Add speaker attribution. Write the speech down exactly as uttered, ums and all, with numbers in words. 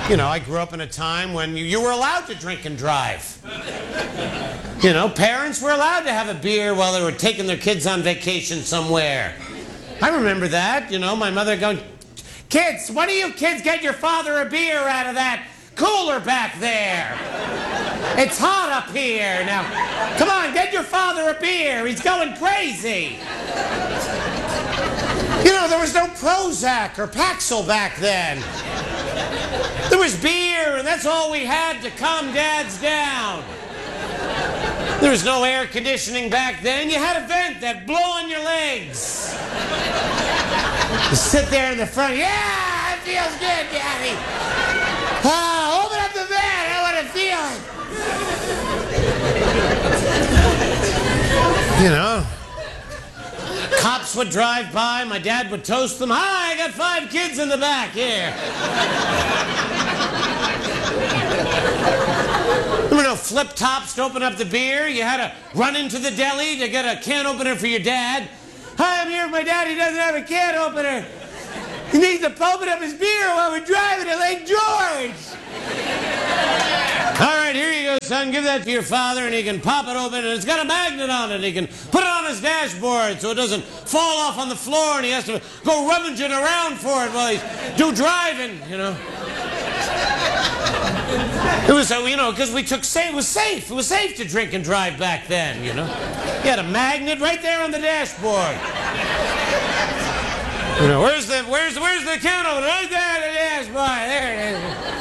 Speaker 1: You know, I grew up in a time when you, you were allowed to drink and drive. You know, parents were allowed to have a beer while they were taking their kids on vacation somewhere. I remember that, you know, my mother going, kids, why don't you kids get your father a beer out of that cooler back there? It's hot up here. Now, come on, get your father a beer. He's going crazy. You know, there was no Prozac or Paxil back then. There was beer, and that's all we had to calm dads down. There was no air conditioning back then. You had a vent that'd blow on your legs. You sit there in the front. Yeah, it feels good, Daddy. Ah, open up the vent. I want to feel it. You know, cops would drive by. My dad would toast them. Hi, I got five kids in the back here. Remember no flip tops to open up the beer? You had to run into the deli to get a can opener for your dad. Hi, I'm here with my dad. He doesn't have a can opener. He needs to open up his beer while we're driving to Lake George. All right, here you go, son. Give that to your father, and he can pop it open, and it's got a magnet on it. He can put it on his dashboard so it doesn't fall off on the floor, and he has to go rummaging around for it while he's do driving, you know. It was, you know, because we took safe. It was safe. It was safe to drink and drive back then, you know. You had a magnet right there on the dashboard. You know, where's the where's where's the can opener? Right there on the dashboard. There it is.